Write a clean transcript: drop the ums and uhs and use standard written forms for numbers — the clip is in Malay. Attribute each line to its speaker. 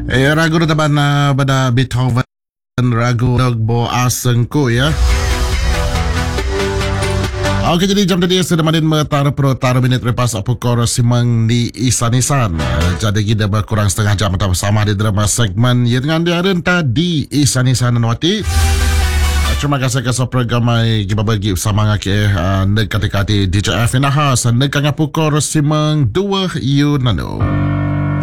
Speaker 1: Ragu na naman na pada Beethoven ragu nagbo aseng ko ya. Okey, jadi jam tadi sudah manin metara pro tara minit repas apa kor simang di Isanisan. Jadi kita berkurang setengah jam atau bersama di drama segmen yang dengan dia renta di Isanisan Wati. Terima kasih kepada program yang kita bagi bersama ngake kati-kati DJ F Inahas. Nekang apukor simang 2 Yunano.